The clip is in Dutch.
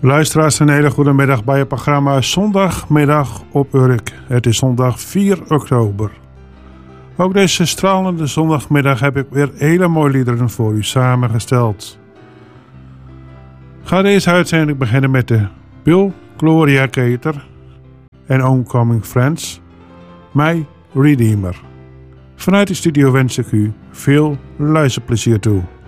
Luisteraars, een hele goede middag bij het programma Zondagmiddag op Urk. Het is zondag 4 oktober. Ook deze stralende zondagmiddag heb ik weer hele mooie liederen voor u samengesteld. Ga deze uitzending beginnen met de Bill Gloria Gator en Homecoming Friends, My Redeemer. Vanuit de studio wens ik u veel luisterplezier toe.